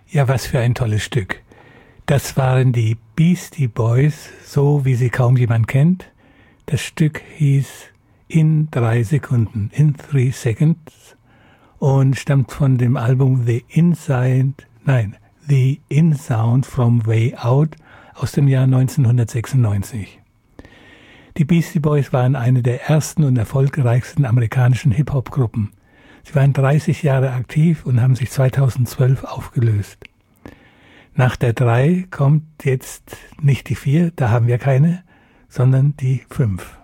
Ja, was für ein tolles Stück. Das waren die Beastie Boys, so wie sie kaum jemand kennt. Das Stück hieß In 3 Sekunden, In 3 Seconds, und stammt von dem Album The In Sound from Way Out aus dem Jahr 1996. Die Beastie Boys waren eine der ersten und erfolgreichsten amerikanischen Hip-Hop-Gruppen. Sie waren 30 Jahre aktiv und haben sich 2012 aufgelöst. Nach der 3 kommt jetzt nicht die 4, da haben wir keine, sondern die 5.